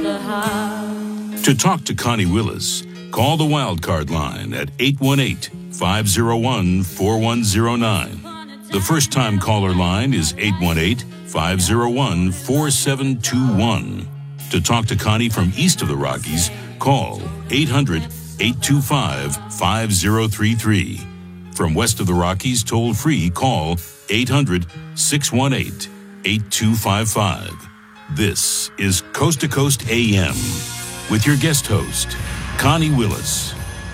To talk to Connie Willis, call the Wildcard line at 818-501-4109. The first-time caller line is 818-501-4721. To talk to Connie from east of the Rockies, call 800-825-5033. From west of the Rockies, toll-free, call 800-618-8255. This is Coast to Coast AM with your guest host, Connie Willis.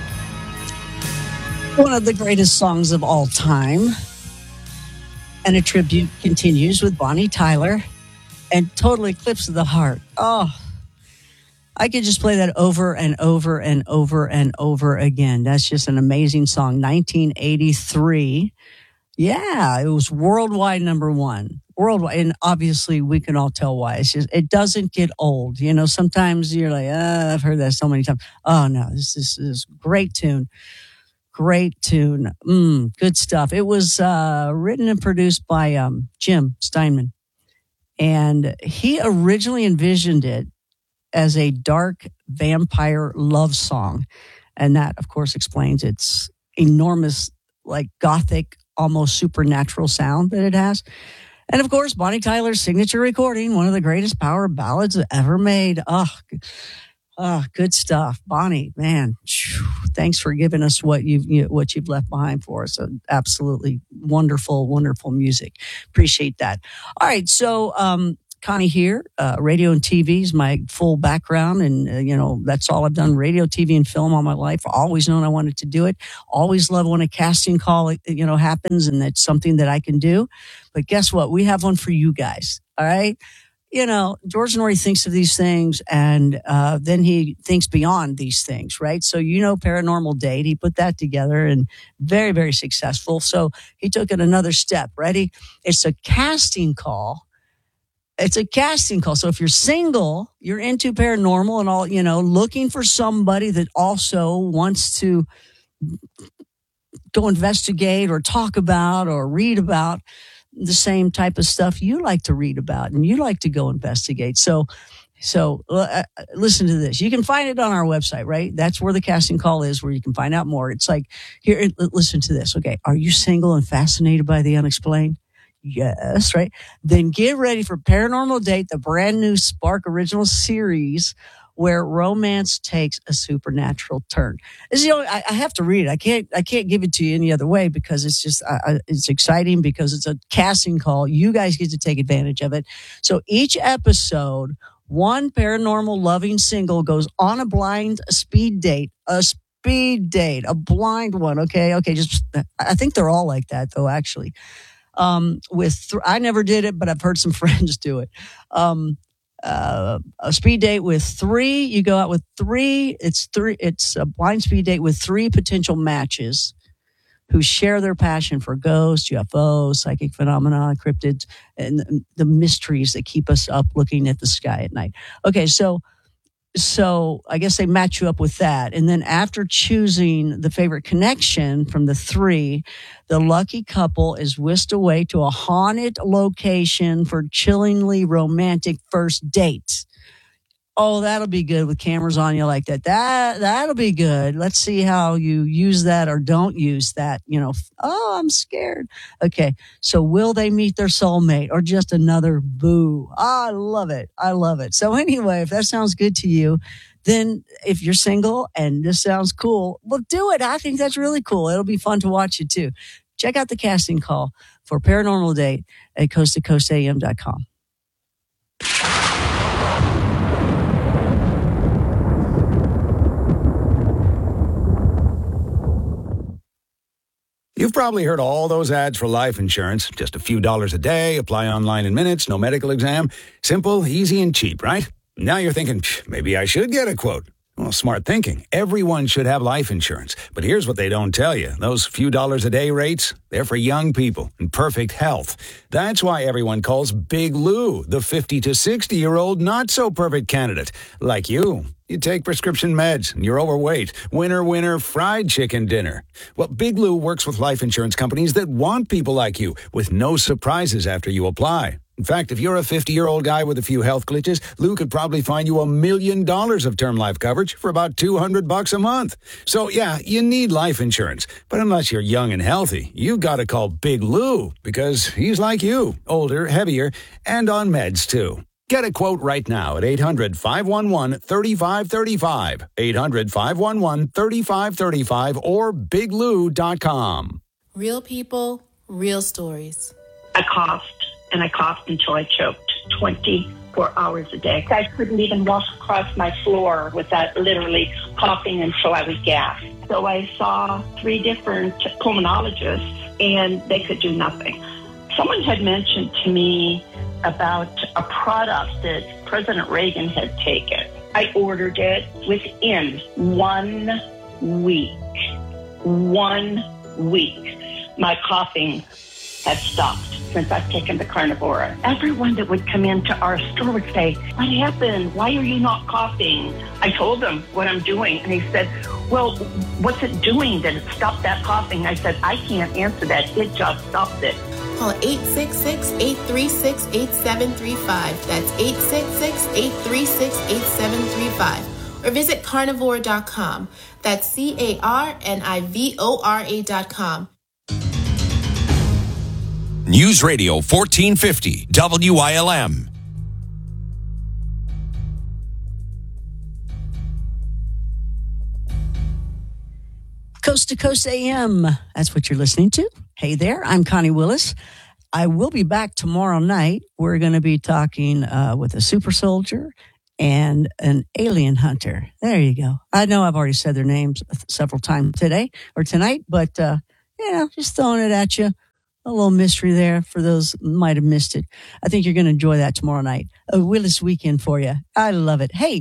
One of the greatest songs of all time. And a tribute continues with Bonnie Tyler and Total Eclipse of the Heart. Oh, I could just play that over and over and over and over again. That's just an amazing song. 1983. Yeah, it was worldwide number one. Worldwide, and obviously we can all tell why. It's just, it doesn't get old. You know, sometimes you're like, I've heard that so many times. Oh no, this is great tune. Great tune. Good stuff. It was written and produced by Jim Steinman. And he originally envisioned it as a dark vampire love song. And that, of course, explains its enormous, like, gothic, almost supernatural sound that it has. And, of course, Bonnie Tyler's signature recording, one of the greatest power ballads ever made. Good stuff. Bonnie, man, thanks for giving us what you've left behind for us. So absolutely wonderful, wonderful music. Appreciate that. All right, so Connie here. Radio and TV is my full background, and that's all I've done: radio, TV, and film all my life. Always known I wanted to do it. Always love when a casting call happens, and it's something that I can do. But guess what? We have one for you guys. All right. George Norrie thinks of these things, and then he thinks beyond these things, right? So, Paranormal Date, he put that together, and very, very successful. So he took it another step. Ready? It's a casting call. It's a casting call. So if you're single, you're into paranormal and all, looking for somebody that also wants to go investigate or talk about or read about the same type of stuff you like to read about and you like to go investigate. So listen to this. You can find it on our website, right? That's where the casting call is, where you can find out more. It's like, here, listen to this. Okay. Are you single and fascinated by the unexplained? Yes, right? Then get ready for Paranormal Date, the brand new Spark original series where romance takes a supernatural turn. I have to read it. I can't give it to you any other way because it's just it's exciting because it's a casting call. You guys get to take advantage of it. So each episode, one paranormal loving single goes on a blind speed date, a blind one. Okay. I think they're all like that though, actually. I never did it, but I've heard some friends do it. A speed date with three. You go out with three. It's a blind speed date with three potential matches who share their passion for ghosts, UFOs, psychic phenomena, cryptids, and the mysteries that keep us up looking at the sky at night. Okay, so I guess they match you up with that. And then after choosing the favorite connection from the three, the lucky couple is whisked away to a haunted location for chillingly romantic first date. Oh, that'll be good with cameras on you like that. That'll be good. Let's see how you use that or don't use that. Oh, I'm scared. Okay. So will they meet their soulmate or just another boo? I love it. So anyway, if that sounds good to you, then if you're single and this sounds cool, well, do it. I think that's really cool. It'll be fun to watch it too. Check out the casting call for Paranormal Date at coasttocoastam.com. You've probably heard all those ads for life insurance. Just a few dollars a day, apply online in minutes, no medical exam. Simple, easy, and cheap, right? Now you're thinking, maybe I should get a quote. Well, smart thinking. Everyone should have life insurance. But here's what they don't tell you. Those few dollars a day rates, they're for young people in perfect health. That's why everyone calls Big Lou the 50 to 60-year-old not-so-perfect candidate. Like you. You take prescription meds, and you're overweight. Winner, fried chicken dinner. Well, Big Lou works with life insurance companies that want people like you with no surprises after you apply. In fact, if you're a 50-year-old guy with a few health glitches, Lou could probably find you $1 million of term life coverage for about $200 a month. So yeah, you need life insurance. But unless you're young and healthy, you've got to call Big Lou because he's like you, older, heavier, and on meds too. Get a quote right now at 800-511-3535, 800-511-3535, or biglou.com. Real people, real stories. I coughed, and I coughed until I choked 24 hours a day. I couldn't even walk across my floor without literally coughing until I would gasp. So I saw 3 different pulmonologists, and they could do nothing. Someone had mentioned to me about a product that President Reagan had taken. I ordered it within 1 week. 1 week. My coughing had stopped since I've taken the Carnivora. Everyone that would come into our store would say, "What happened? Why are you not coughing?" I told them what I'm doing, and he said, "Well, what's it doing that it stopped that coughing?" I said, "I can't answer that. It just stopped it." Call 866-836-8735. That's 866-836-8735. Or visit carnivore.com. That's carnivora.com. News Radio 1450 WILM. Coast to Coast AM. That's what you're listening to. Hey there, I'm Connie Willis. I will be back tomorrow night. We're going to be talking with a super soldier and an alien hunter. There you go. I know I've already said their names several times today or tonight, but just throwing it at you. A little mystery there for those who might have missed it. I think you're going to enjoy that tomorrow night. A Willis weekend for you. I love it. Hey,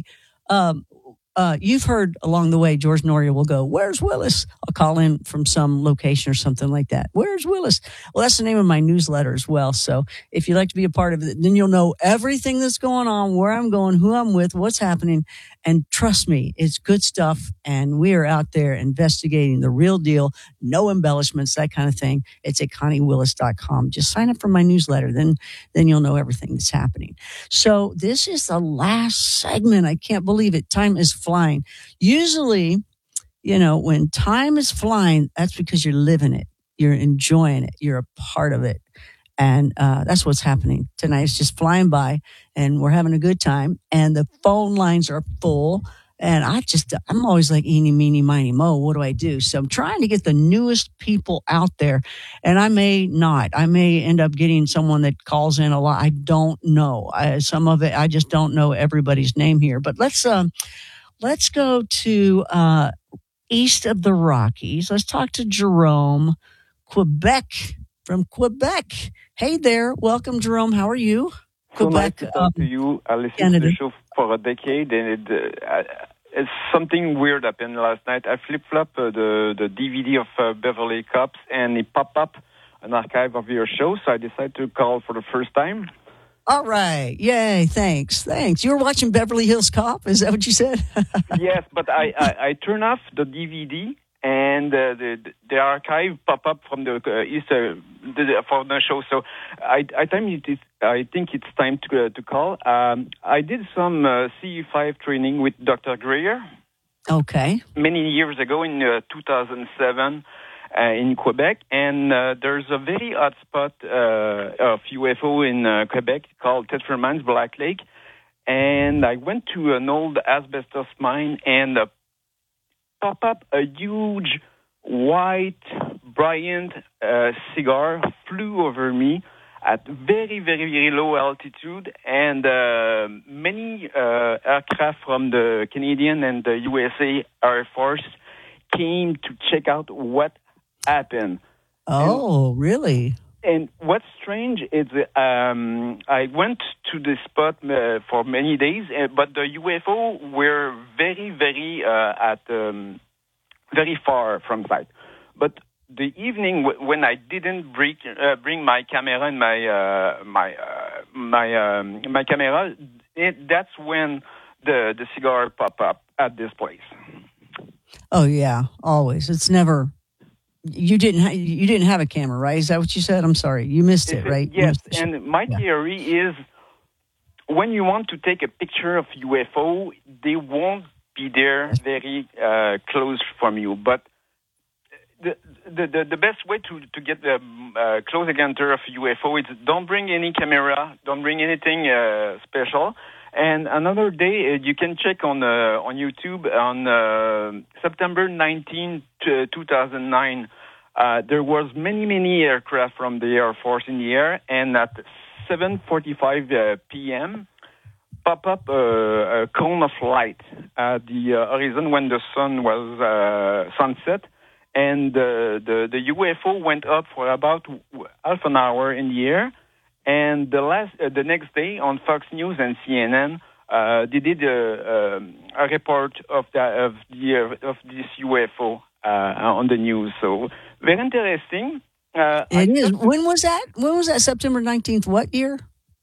you've heard along the way, George Noria will go, "Where's Willis?" I'll call in from some location or something like that. "Where's Willis?" Well, that's the name of my newsletter as well. So if you'd like to be a part of it, then you'll know everything that's going on, where I'm going, who I'm with, what's happening. And trust me, it's good stuff. And we are out there investigating the real deal, no embellishments, that kind of thing. It's at ConnieWillis.com. Just sign up for my newsletter. Then you'll know everything that's happening. So this is the last segment. I can't believe it. Time is flying. Usually, when time is flying, that's because you're living it. You're enjoying it. You're a part of it. And that's what's happening tonight. It's just flying by, and we're having a good time. And the phone lines are full. And I'm always like, eeny, meeny, miny, mo. What do I do? So I'm trying to get the newest people out there. And I may not. I may end up getting someone that calls in a lot. I don't know. Some of it, I just don't know everybody's name here. But let's go to east of the Rockies. Let's talk to Jerome, from Quebec. Hey there. Welcome, Jerome. How are you? So nice to talk to you. I listened Canada. to the show for a decade, and it's something weird happened last night. I flip-flopped the DVD of Beverly Cops, and it popped up an archive of your show, so I decided to call for the first time. All right. Yay. Thanks. You were watching Beverly Hills Cop? Is that what you said? Yes, but I turned off the DVD, and the archive pop up from the from the show. So I think it's time to call. I did some CE5 training with Dr. Greer. Okay. Many years ago in 2007 in Quebec, and there's a very hot spot of UFO in Quebec called Thetford Mines, Black Lake. And I went to an old asbestos mine and pop up a huge white, brilliant cigar flew over me at very, very, very low altitude, and many aircraft from the Canadian and the USA Air Force came to check out what happened. Oh, really? And what's strange is I went to the spot for many days, but the UFO were very, very very far from sight. But the evening when I didn't bring my camera and my camera, that's when the cigar popped up at this place. Oh yeah, always. It's never you didn't have a camera, right? Is that what you said? I'm sorry, you missed it, right? Yes, and my theory is when you want to take a picture of UFO, they won't be there very close from you. But the best way to get the close encounter of UFO is don't bring any camera, don't bring anything special. And another day, you can check on YouTube on September 19, 2009. There was many aircraft from the Air Force in the air, and at 7:45 p.m. pop up a cone of light at the horizon when the sun was sunset, and the UFO went up for about half an hour in the air. And the next day on Fox News and CNN, they did a report of this UFO on the news. So very interesting. It is. When was that? When was that? September 19th. What year?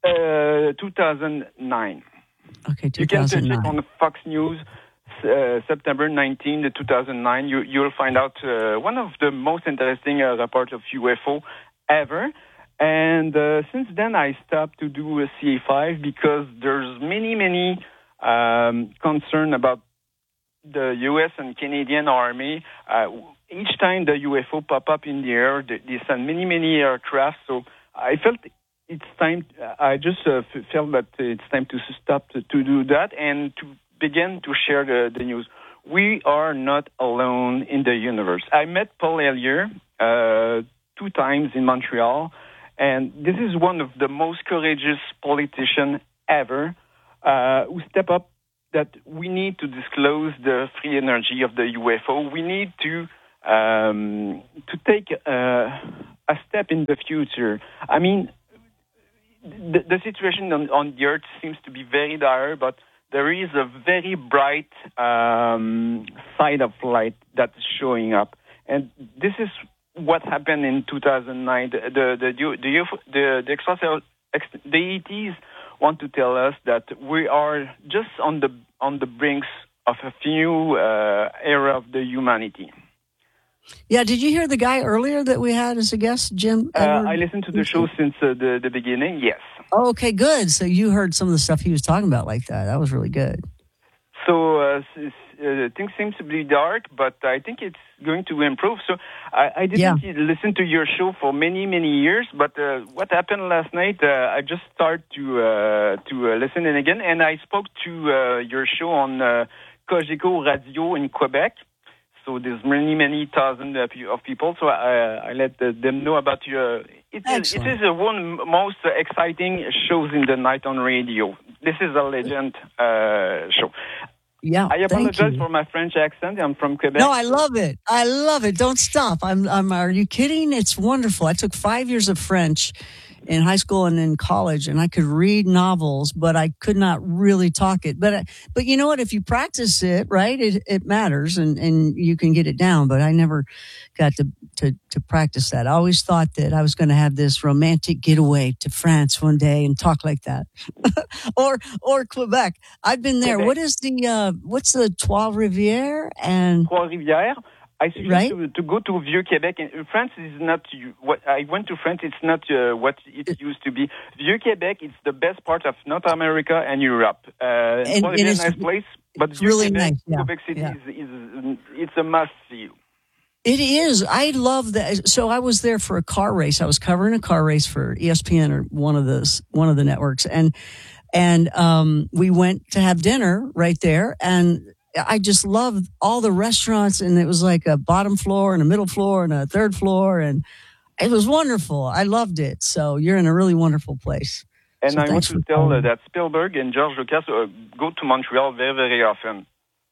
2009. Okay, 2009. You can check on Fox News. September 19, 2009. You'll find out one of the most interesting reports of UFO ever. And since then, I stopped to do a CA5 because there's many concern about the U.S. and Canadian Army. Each time the UFO pop up in the air, they send many aircraft. So I felt it's time. I just felt that it's time to stop to do that and to begin to share the news. We are not alone in the universe. I met Paul Hellyer 2 times in Montreal. And this is one of the most courageous politicians ever who step up that we need to disclose the free energy of the UFO. We need to take a step in the future. I mean, the situation on the Earth seems to be very dire, but there is a very bright side of light that's showing up. And this is what happened in 2009. The ETs want to tell us that we are just on the brinks of a new era of the humanity. Yeah, did you hear the guy earlier that we had as a guest, Jim? I listened to the show since the beginning, yes. Oh, okay, good. So you heard some of the stuff he was talking about like that. That was really good. So things seem to be dark, but I think it's going to improve. So I didn't listen to your show for many years, but what happened last night, I just started to listen in again, and I spoke to your show on Cogeco Radio in Quebec. So there's many thousands of people. So I let them know about your. It is one most exciting shows in the night on radio. This is a legend show. Yeah, I apologize for my French accent. I'm from Quebec. No, I love it. I love it. Don't stop. Are you kidding? It's wonderful. I took 5 years of French in high school and in college, and I could read novels, but I could not really talk it. But you know what? If you practice it, right, it matters, and you can get it down. But I never got to practice that. I always thought that I was going to have this romantic getaway to France one day and talk like that, or Quebec. I've been there. Quebec. What's the Trois-Rivières and Trois-Rivières? I suggest to go to Vieux-Québec. France is not what I went to France. It's not what it used to be. Vieux-Québec, it's the best part of North America and Europe. It's a nice place, but it's really nice. Yeah. Quebec City it's a must see. It is. I love that. So I was there for a car race. I was covering a car race for ESPN or one of the networks, and we went to have dinner right there, and I just loved all the restaurants, and it was like a bottom floor and a middle floor and a third floor, and it was wonderful. I loved it. So you're in a really wonderful place. And I want to tell that Spielberg and George Lucas go to Montreal very often.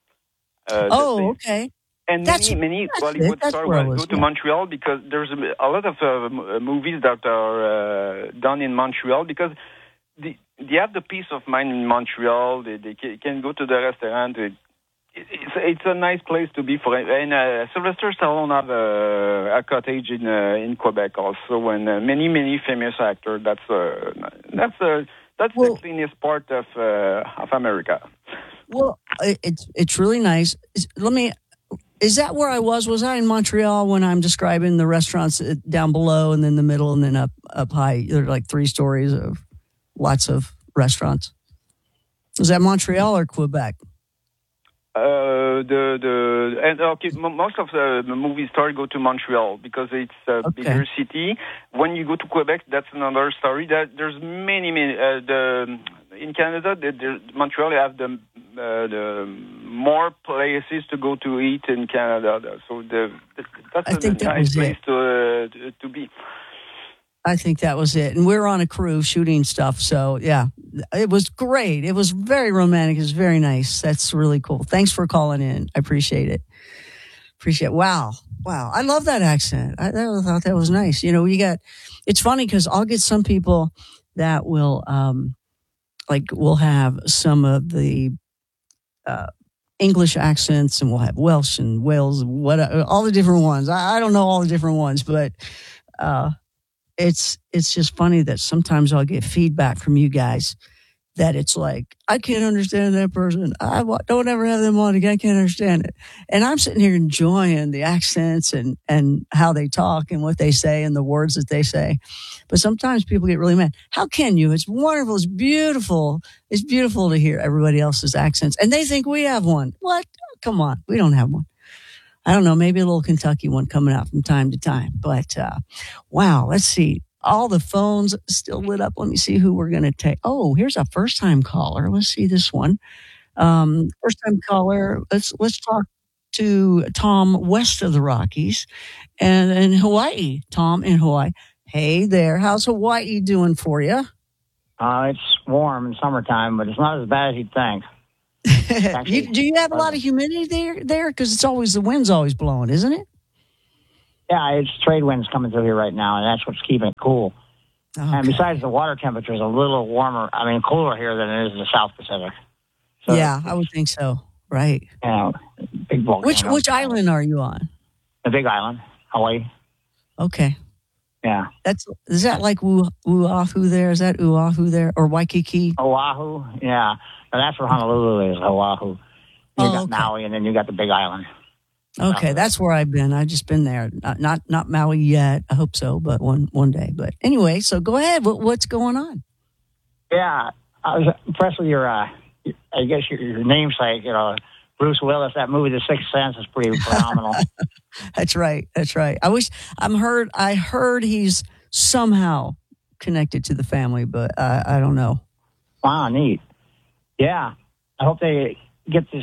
Okay. And many Bollywood stars go to Montreal because there's a lot of movies that are done in Montreal because they have the peace of mind in Montreal. They can go to the restaurant. It's a nice place to be for. And Sylvester Stallone have a cottage in Quebec also, and many famous actors. That's the cleanest part of America. Well, it's really nice. Is that where I was? Was I in Montreal when I'm describing the restaurants down below and then the middle and then up high? There are like 3 stories of lots of restaurants. Was that Montreal or Quebec? Most of the movie stars go to Montreal because it's a bigger city. When you go to Quebec, that's another story. There's many. In Canada, Montreal have the more places to go to eat in Canada. So that's a nice place to be. I think that was it. And we're on a crew shooting stuff. So, yeah, it was great. It was very romantic. It was very nice. That's really cool. Thanks for calling in. I appreciate it. Wow. I love that accent. I thought that was nice. You know, it's funny because I'll get some people that will, we'll have some of the English accents and we'll have Welsh and Wales, all the different ones. I don't know all the different ones, but, it's just funny that sometimes I'll get feedback from you guys that it's like, I can't understand that person. I don't ever have them on again. I can't understand it. And I'm sitting here enjoying the accents and how they talk and what they say and the words that they say. But sometimes people get really mad. How can you? It's wonderful. It's beautiful. It's beautiful to hear everybody else's accents. And they think we have one. What? Come on. We don't have one. I don't know, maybe a little Kentucky one coming out from time to time. But, wow, let's see. All the phones still lit up. Let me see who we're going to take. Oh, here's a first-time caller. Let's see this one. First-time caller. Let's talk to Tom west of the Rockies and in Hawaii. Tom in Hawaii. Hey there. How's Hawaii doing for you? It's warm in summertime, but it's not as bad as you'd think. Do you have a lot of humidity there? Because the wind's always blowing, isn't it? Yeah, it's trade winds coming through here right now, and that's what's keeping it cool. Okay. And besides, the water temperature is a little cooler here than it is in the South Pacific. So yeah, I would think so. Right. Yeah, big volcano. Which island are you on? The Big Island, Hawaii. Okay. Yeah. Is that like Oahu there? Is that Oahu there? Or Waikiki? Oahu, yeah. And that's where Honolulu is, Oahu. You got Maui, and then you got the Big Island. Okay, that's where I've been. I've just been there. Not Maui yet. I hope so, but one day. But anyway, so go ahead. What's going on? Yeah, I was impressed with your namesake, Bruce Willis. That movie, The Sixth Sense, is pretty phenomenal. That's right. I heard he's somehow connected to the family, but I don't know. Wow, neat. Yeah, I hope they get this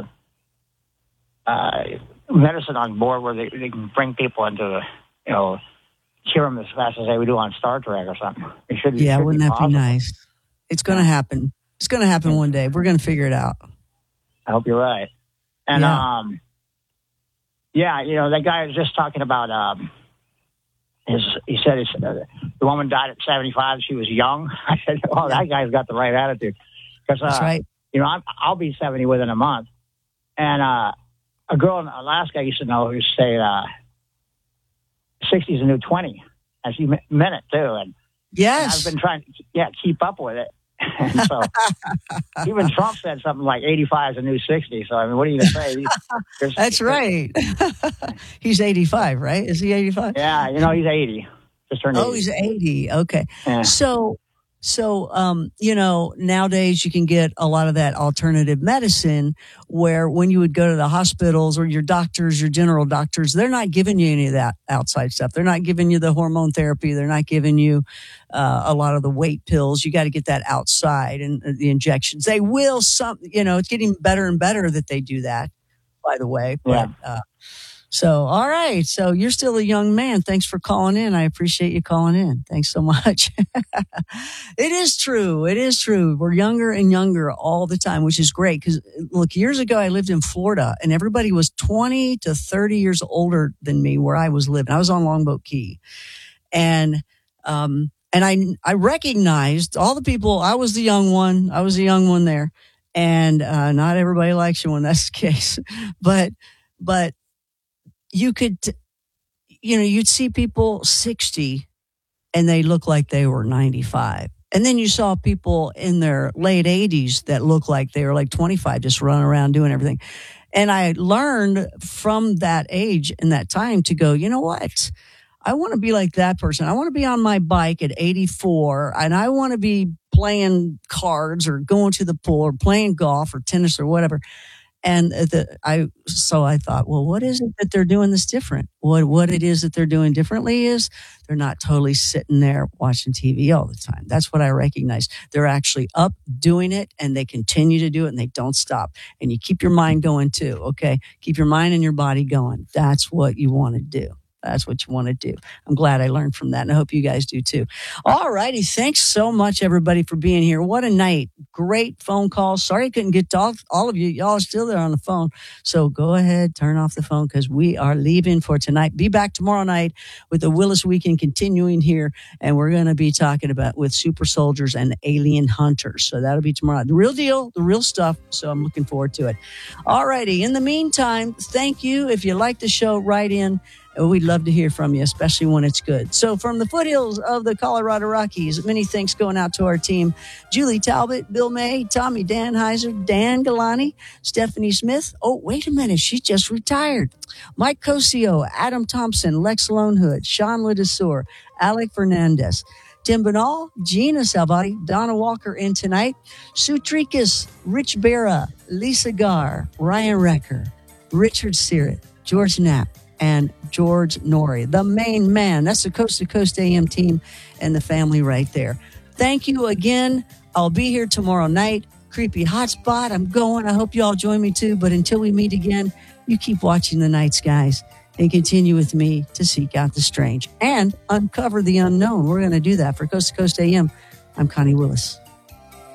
medicine on board where they can bring people into cure them as fast as they would do on Star Trek or something. Wouldn't that be nice? It's going to happen. It's going to happen one day. We're going to figure it out. I hope you're right. And that guy was just talking about he said the woman died at 75. She was young. I said, "Oh, that guy's got the right attitude." Because that's right. I'll be 70 within a month. And a girl in Alaska I used to know who used to say 60 is a new 20. And she meant it, too. And yes. I've been trying to keep up with it. And so even Trump said something like 85 is a new 60. So, what are you going to say? That's right. He's 85, right? Is he 85? Yeah, he's 80. Just turned 80. Oh, he's 80. Okay. Yeah. So, nowadays you can get a lot of that alternative medicine where when you would go to the hospitals or your doctors, your general doctors, they're not giving you any of that outside stuff. They're not giving you the hormone therapy. They're not giving you a lot of the weight pills. You got to get that outside and the injections. They will it's getting better and better that they do that, by the way. Yeah. But, so, all right. So you're still a young man. Thanks for calling in. I appreciate you calling in. Thanks so much. It is true. We're younger and younger all the time, which is great. Because, look, years ago, I lived in Florida, and everybody was 20 to 30 years older than me where I was living. I was on Longboat Key. And I recognized all the people. I was the young one. There. And not everybody likes you when that's the case. But you could, you'd see people 60 and they look like they were 95. And then you saw people in their late 80s that looked like they were like 25, just running around doing everything. And I learned from that age and that time to go, you know what? I want to be like that person. I want to be on my bike at 84, and I want to be playing cards or going to the pool or playing golf or tennis or whatever. And so I thought, well, what is it that they're doing that's different? What it is that they're doing differently is they're not totally sitting there watching TV all the time. That's what I recognize. They're actually up doing it, and they continue to do it, and they don't stop. And you keep your mind going too, okay? Keep your mind and your body going. That's what you want to do. That's what you want to do. I'm glad I learned from that, and I hope you guys do too. All righty. Thanks so much, everybody, for being here. What a night. Great phone calls. Sorry I couldn't get to all of you. Y'all are still there on the phone. So go ahead, turn off the phone, because we are leaving for tonight. Be back tomorrow night with the Willis Weekend continuing here, and we're going to be talking about with super soldiers and alien hunters. So that'll be tomorrow night. The real deal, the real stuff. So I'm looking forward to it. All righty. In the meantime, thank you. If you like the show, write in. We'd love to hear from you, especially when it's good. So from the foothills of the Colorado Rockies, many thanks going out to our team. Julie Talbot, Bill May, Tommy Danheiser, Dan Galani, Stephanie Smith. Oh, wait a minute. She just retired. Mike Cosio, Adam Thompson, Lex Lonehood, Sean Ledesor, Alec Fernandez, Tim Banal, Gina Salvati, Donna Walker in tonight, Sue Tricus, Rich Barra, Lisa Garr, Ryan Recker, Richard Sirrett, George Knapp, and George Norrie, the main man. That's the Coast to Coast AM team and the family right there. Thank you again. I'll be here tomorrow night. Creepy hotspot. I'm going. I hope you all join me too. But until we meet again, you keep watching the night skies and continue with me to seek out the strange and uncover the unknown. We're going to do that for Coast to Coast AM. I'm Connie Willis.